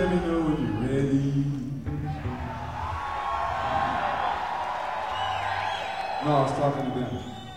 let me know when you're ready. No, I was talking to them.